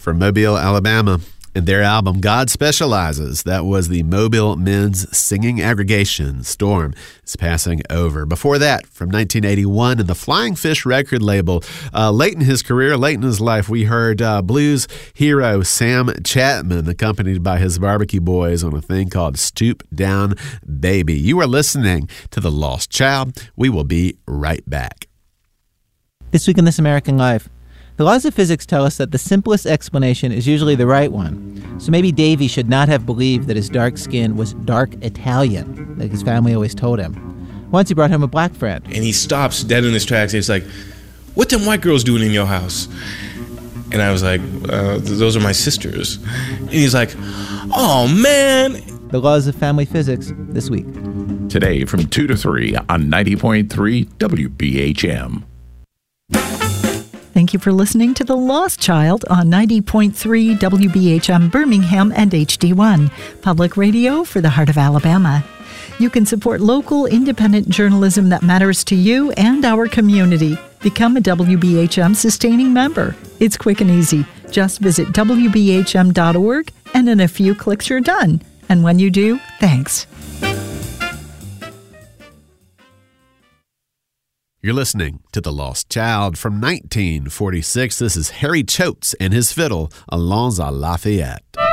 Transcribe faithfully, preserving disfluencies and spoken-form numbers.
from Mobile, Alabama, and their album God Specializes. That was the Mobile Men's Singing Aggregation. Storm is Passing Over. Before that, from nineteen eighty-one, and the Flying Fish record label. Uh, late in his career, late in his life, we heard uh, blues hero Sam Chapman, accompanied by his Barbecue Boys on a thing called Stoop Down Baby. You are listening to The Lost Child. We will be right back. This week in This American Life, the laws of physics tell us that the simplest explanation is usually the right one. So maybe Davy should not have believed that his dark skin was dark Italian, like his family always told him. Once he brought home a black friend. And he stops dead in his tracks. And he's like, "What them white girls doing in your house?" And I was like, uh, "Those are my sisters." And he's like, "Oh, man." The laws of family physics this week. Today from two to three on ninety point three W B H M. Thank you for listening to The Lost Child on ninety point three W B H M Birmingham and H D one, public radio for the heart of Alabama. You can support local, independent journalism that matters to you and our community. Become a W B H M sustaining member. It's quick and easy. Just visit W B H M dot org, and in a few clicks you're done. And when you do, thanks. You're listening to The Lost Child from nineteen forty-six. This is Harry Choates and his fiddle, Allons à Lafayette.